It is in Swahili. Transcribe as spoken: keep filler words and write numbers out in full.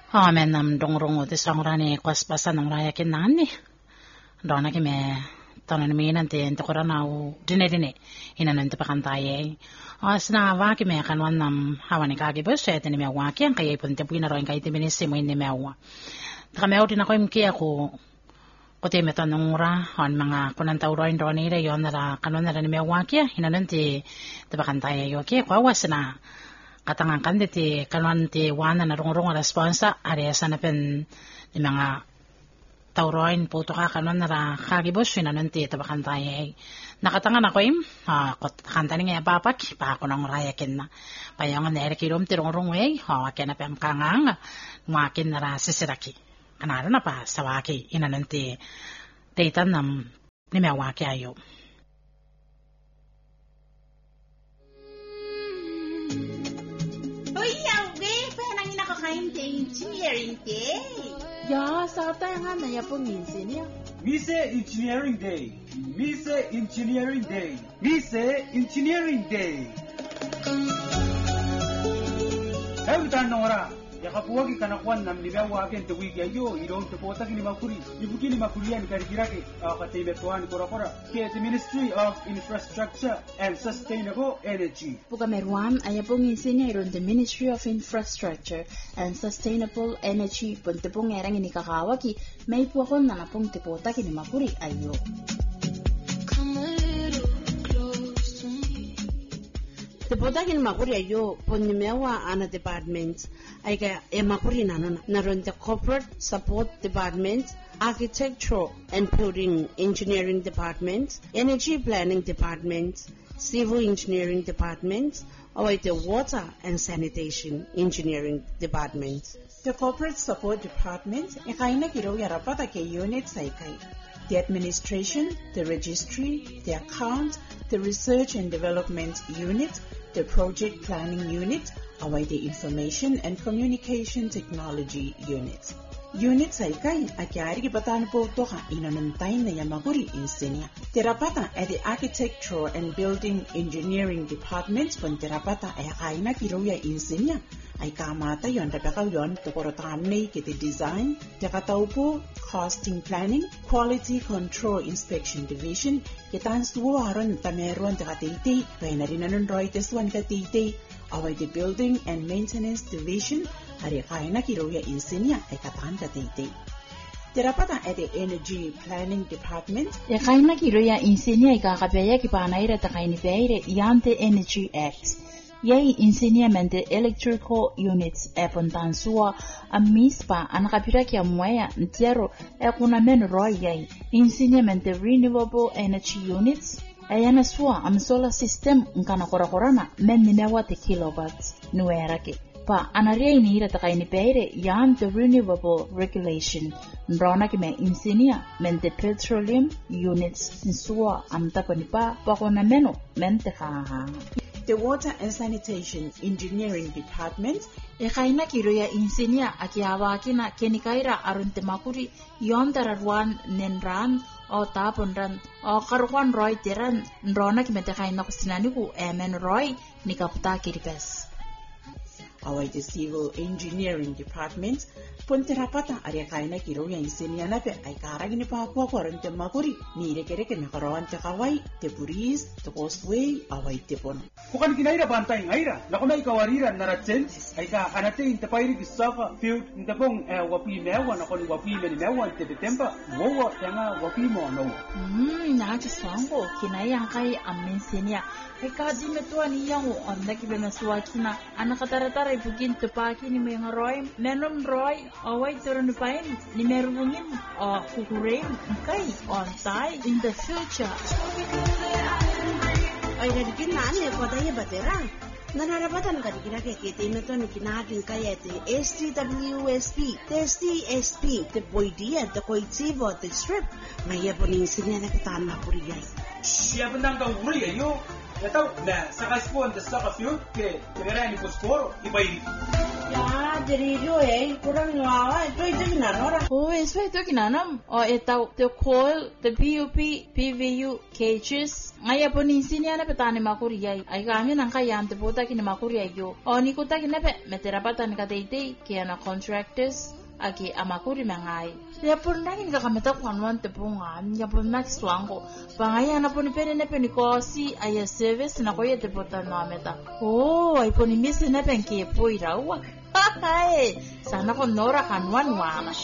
Amen nam dongrong uti sangrani kwas pasan ng raya kinani. Dona kime tanan mi nanti ente korana u dine dine ina nanti pakantaye. As na wa kime kanwan nam hawani kage bus ete ni mewa kian kaya punte puina roin kaya timinisi mo ini mewa. Taka mewa din ako imki ako kote metanong ra on mga kunanta uroin roni re yon nara kanon nara ni mewa kia ina nanti tapakantaye yo kia kwa wasna. Katangan kan ti kanon ti wana na rong-rong responsa ari sana pen di mga tauroin po to ka kanon na kagibos yun anon ti tabakan tayo nakatangan ako im ah kot kanta ni nga papak pa ako nang rayakin na payangan na erikilom ti rong-rong way ha kaya na pem kangang makin na ra sisiraki kanaro na pa sawaki inanon ti daytan nam ni mewaki ayo. Engineering Day. Ya, sao ta nga na yapong minsin niya? Mise Engineering Day. Mise Engineering Day. Mise Engineering Day. Hey, utan nora. Yakapuwagi kanakuan nam nimewa agen te wiki ayo ilo te pota kini makuri. Ibuki ni makurian karikirake akatibetuan kora-kora ke the Ministry of Infrastructure and Sustainable Energy. Pukameruan ayapong minsin niya iron the Ministry of Infrastructure and Sustainable Energy punte pong erang ini kakawaki may puakon na napong te pota kini makuri ayo. Te pota kini makuri ayo pon nimewa ana department ay kaya e makuri na no naron the Corporate Support Department, Architectural and Building Engineering Department, Energy Planning Department, Civil Engineering Department, or the Water and Sanitation Engineering Department. The Corporate Support Department ikaina kiro yarapata ke units ay kay the Administration, the Registry, the Account, the Research and Development Unit, the Project Planning Unit, away the Information and Communication Technology Unit. Units ay kay akyari kipatan po to ka inanantay na yamaguri insenya. Terapata at the Architectural and Building Engineering Department pon terapata ay kay na kiruya insenya. Ay kamata yon tapakaw yon tokorotamne kiti design, tekataw po costing planning, quality control inspection division, kitan suwaron tameron tekatiti, kaya na rin nanon roy teswan katiti, away the building and maintenance division, hari kaya na kiruya insenya ay katan katiti. Terapata at the Energy Planning Department, ya kaya na kiruya insenya ay kakapaya kipanaira takay ni Peire Yante Energy Act. Yay enseñamiento electrical units e pontansua a mispa anakapira kia mwaya ntero e kuna men roy yay enseñamiento renewable energy units e yana sua am solar system nkana kora korana men nimewa te kilowatts nuerake pa anaria inira takaini peire yan the renewable regulation nrona kime enseña men the petroleum units nsua am takonipa pa kuna meno men te haha. The Water and Sanitation Engineering Department, ekaina kiroya insenia akiawa kina kenikaira arunte makuri yondararuan nenran o taponran o karwan roy teran nrona kimetekaina kusinaniku emen roy nikaputa kiripes. Away the Civil Engineering Department, Ponterapata Ariakaina Kiroya insenia nape ay karagin pa ako korante makuri ni rekereke nakaroan te kawai te puris te causeway away te pon. Kukan kinaira bantay ngaira nakuna ikawarira naratsen ay ka anate inte pairi gisafa field inte pong wapi mewa nakon wapi meni mewa te tempa wowo tanga wapi mo no. Hmm naati sango kinayang kay amensenia ay kadime tuan iyang on nakibena suwakina anakataratara ibugin tepaki ni mga roy menom roy away turun pain ni merungin o kukurin kay on tay in the future. Ay nagiging naan eh, kota niya batera. Nanarapatan ka di kinakikita na ito ni kinaking kaya te S T W S P, te S T S P, te Boydia, te Koitivo, te Strip. Maya po ni sinya na kitaan mapuriyay. Siya pa nang kauri ayo. Ito na, sa kaspon, sa ka field, ke, kaya ni Posporo, iba yun. Ya, diri rio eh kurang ngawa itu itu kinanora. Oh, eso itu kinanam. Oh, ito the coil, the P U P, P V U cages. Ngaya po ni insinia na petani makuri yai. Ay kami nang kaya ante po taki ni makuri ayo. Oh, ni kuta kinape meterapatan kateite kaya na contractors. Aki amakuri mengai. Ya pun nangin ka kameta kwanwan te pungan. Ya pun max wango. Pangaya na pun pere ne peni kosi aya service na koye te potan na meta. Oh, ay pun misi ne pen ke po irawa. Hai, sana ko nora kanwan wana.